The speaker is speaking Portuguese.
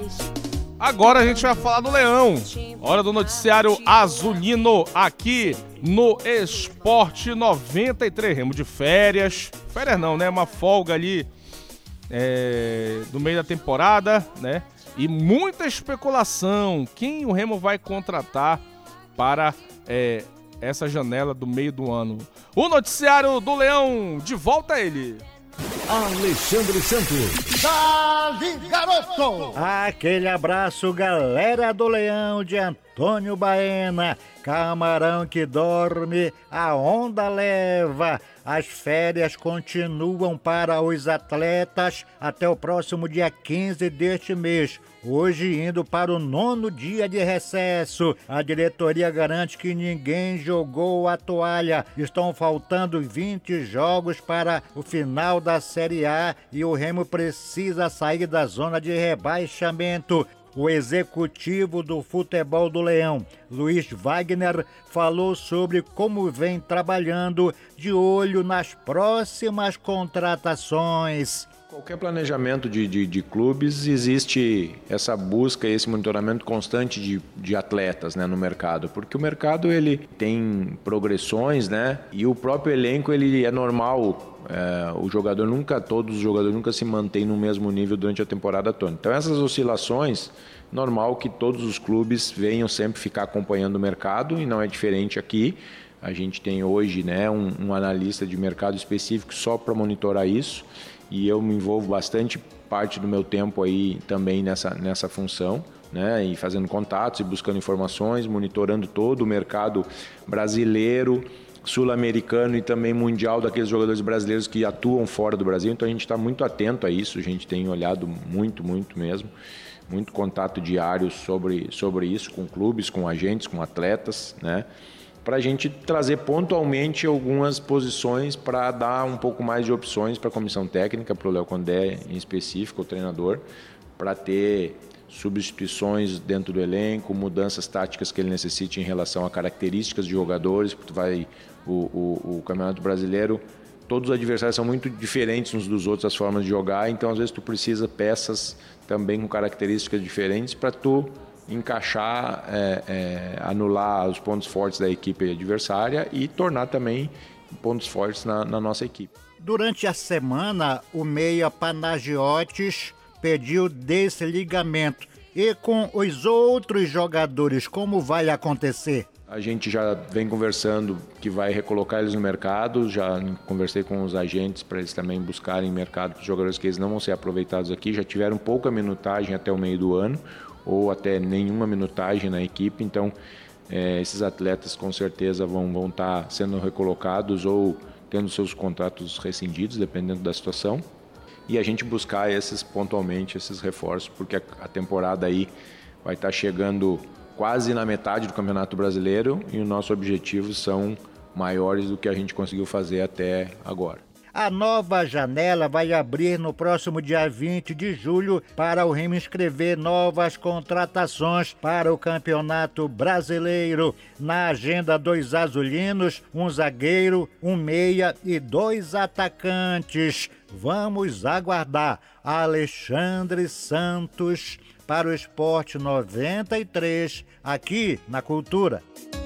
Agora a gente vai falar do Leão. Hora do noticiário azulino aqui no Esporte 93. Remo de férias. Férias não, né? Uma folga ali no meio da temporada, né? E muita especulação. Quem o Remo vai contratar para essa janela do meio do ano? O noticiário do Leão, de volta a ele. Alexandre Santos. Dali, garoto! Aquele abraço, galera do Leão, de Antônio Baena. Camarão que dorme, a onda leva. As férias continuam para os atletas até o próximo dia 15 deste mês. Hoje indo para o 9º dia de recesso. A diretoria garante que ninguém jogou a toalha. Estão faltando 20 jogos para o final da Série A e o Remo precisa sair da zona de rebaixamento. O executivo do futebol do Leão, Luiz Wagner, falou sobre como vem trabalhando de olho nas próximas contratações. Qualquer planejamento de clubes, existe essa busca, esse monitoramento constante de atletas, né, no mercado, porque o mercado ele tem progressões, né, e o próprio elenco ele é normal. Todos os jogadores nunca se mantêm no mesmo nível durante a temporada toda. Então essas oscilações, normal que todos os clubes venham sempre ficar acompanhando o mercado, e não é diferente aqui. A gente tem hoje, né, um analista de mercado específico só para monitorar isso, e eu me envolvo bastante parte do meu tempo aí também nessa função, né, e fazendo contatos e buscando informações, monitorando todo o mercado brasileiro, sul-americano e também mundial daqueles jogadores brasileiros que atuam fora do Brasil. Então a gente está muito atento a isso, a gente tem olhado muito mesmo, muito contato diário sobre isso com clubes, com agentes, com atletas, né? Para a gente trazer pontualmente algumas posições para dar um pouco mais de opções para a comissão técnica, para o Léo Condé em específico, o treinador, para ter substituições dentro do elenco, mudanças táticas que ele necessite em relação a características de jogadores, porque o Campeonato Brasileiro, todos os adversários são muito diferentes uns dos outros, as formas de jogar, então às vezes tu precisa peças também com características diferentes para tu encaixar, anular os pontos fortes da equipe adversária e tornar também pontos fortes na nossa equipe. Durante a semana, o meia Panagiotis pediu desligamento. E com os outros jogadores, como vai acontecer? A gente já vem conversando que vai recolocar eles no mercado, já conversei com os agentes para eles também buscarem mercado para os jogadores que eles não vão ser aproveitados aqui, já tiveram pouca minutagem até o meio do ano, ou até nenhuma minutagem na equipe, então esses atletas com certeza vão estar sendo recolocados ou tendo seus contratos rescindidos, dependendo da situação. E a gente buscar pontualmente esses reforços, porque a temporada aí vai estar chegando quase na metade do Campeonato Brasileiro e o nosso objetivo são maiores do que a gente conseguiu fazer até agora. A nova janela vai abrir no próximo dia 20 de julho para o Remo inscrever novas contratações para o Campeonato Brasileiro. Na agenda dos azulinos, um zagueiro, um meia e 2 atacantes. Vamos aguardar. Alexandre Santos para o Esporte 93, aqui na Cultura.